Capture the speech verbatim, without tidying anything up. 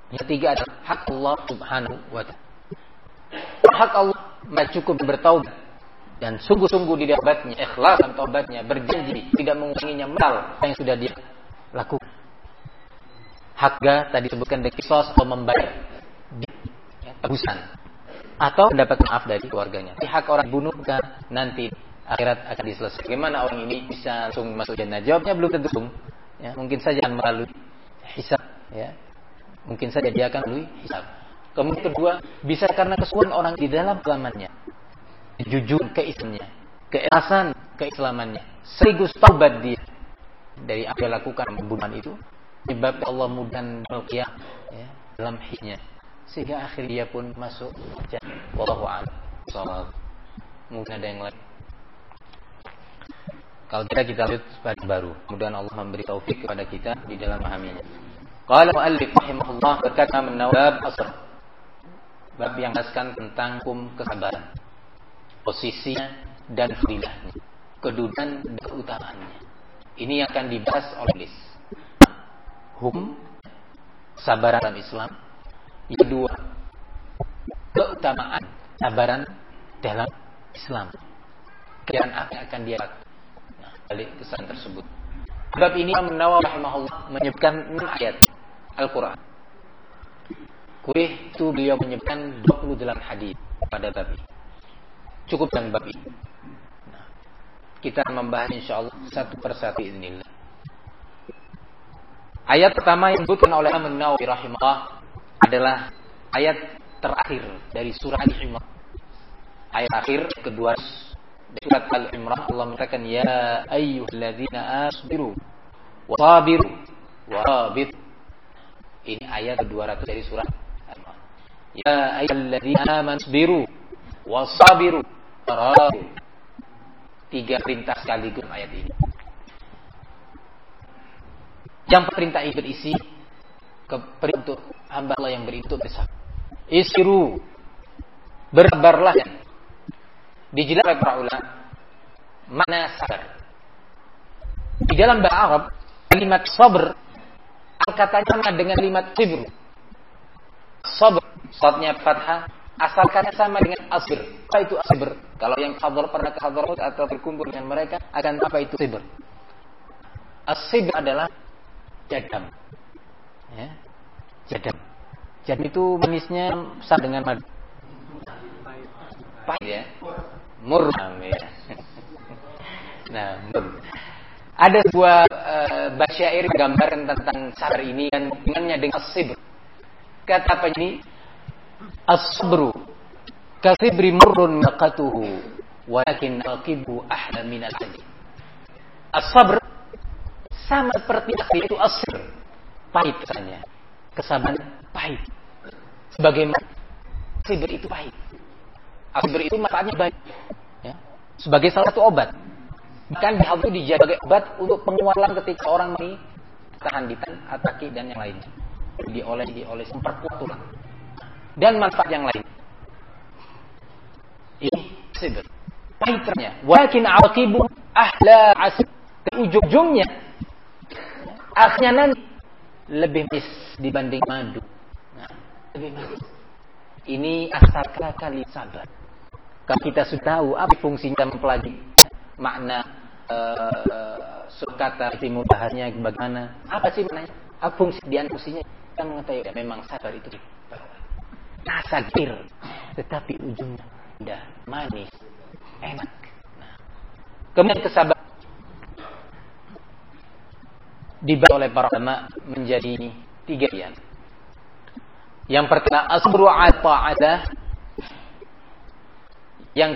Yang ketiga adalah hak Allah Subhanahu wa taala. Hak Allah maka cukup bertaubat dan sungguh-sungguh di taubatnya, ikhlas dalam taubatnya, berjanji tidak mengulanginya mental yang sudah dia lakukan. Hakga tadi sebutkan dengan kisos atau membayar ya, tebusan atau mendapat maaf dari keluarganya. Tapi hak orang bunuh kan nanti akhirat akan diselesaikan. Bagaimana orang ini bisa langsung masuk jannah? Jawabnya belum tentu. Ya, mungkin saja akan melalui hisab. Ya, mungkin saja dia akan melalui hisab. Kemudian kedua, bisa karena kesungguhan orang di dalam keislamannya, jujur keislamannya, keikhlasan keislamannya, sekaligus taubat dia dari apa yang lakukan pembunuhan itu, sebab Allah mudahkan melqiyah ya, dalam hidupnya, sehingga akhirnya dia pun masuk jannah. Wallahu a'lam bishawab. Mungkin ada yang lain. Kalau tidak kita lanjut pada baru. Mudah-mudahan Allah memberi taufik kepada kita di dalam memahaminya. Qala mu'allif rahimahullah berkata menawab asr. Bab yang menjelaskan tentang hukum kesabaran, posisinya dan fadilahnya, kedudukan dan keutamaannya. Ini yang akan dibahas oleh Iblis. Hukum kesabaran dalam Islam. Yang kedua, keutamaan kesabaran dalam Islam. Dan apa yang akan dia lakukan nah, balik kesan tersebut. Bab ini Imam Nawawi rahimahullah menyebutkan enam ayat Al-Quran. Kuih itu beliau menyebutkan dua puluh delapan hadis pada bab ini. Cukup dengan bab ini. Nah, kita akan membahas insyaallah satu persatu idznillah. Ayat pertama yang disebutkan oleh Imam Nawawi rahimahullah adalah ayat terakhir dari surah Al-Imran. Ayat akhir kedua dari surat Al-Imran, Allah mengatakan ya ayyuhalladzina asbiru wasabiru warabit. Ini ayat kedua ratus dari surah Al-Imran. Ya ayyuhalladzina amanu sabiru wasabiru warabit. Tiga perintah sekaligus ayat ini. Yang perintah ini berisi keperintah untuk hamba Allah yang beri untuk bersabar. Isbiru, bersabarlah. Dijelaskan oleh para ulama makna sabar. Di dalam bahasa Arab, kalimat sabr angkatannya sama dengan kalimat sibr. Sabr, shadnya fathah, asal katanya sama dengan asbir. Apa itu asbir? Kalau yang hadar pernah ke hadar atau berkumpul dengan mereka akan apa itu sibr? As-sibr adalah jadam. Ya. Jadam. Jadam itu manisnya sama dengan madu. Pahit ya. Mur ya. Nah, mur. Ada sebuah uh, bait syair gambaran tentang sabar ini dan dengannya dengan as-sibr. Kata apa ini? As-sabru kasibri murrun naqatuhu walakin aqibu ahla min al-hadi. As-sabr sama seperti asli itu as-sibr. Pahit rasanya. Kesabaran pahit. Sebagaimana sibr itu pahit. Asbir itu manfaatnya baik ya, sebagai salah satu obat. Bahkan hal itu dijadikan sebagai obat untuk penguatan ketika orang ini tahan ditan, ataki dan yang lainnya. Dioles, dioles, memperkuat tulang. Dan manfaat yang lain. Ini sibir. Pahitnya. Walakin aqibu ahla asib. Ke ujung-ujungnya akhirnya nanti lebih manis dibanding madu. Nah, lebih manis. Ini asal kali sabar. Kalau kita sudah tahu apa fungsinya mempelajari makna uh, sukata timu bahasnya bagaimana, apa sih maknanya, apa fungsi dia fungsinya, kita mengetahui ya, memang sabar itu rasa gir, tetapi ujungnya indah, manis, enak. Nah, kemudian kesabaran dibagi oleh para ulama menjadi tiga bagian. Yang pertama asbru ala ta'adah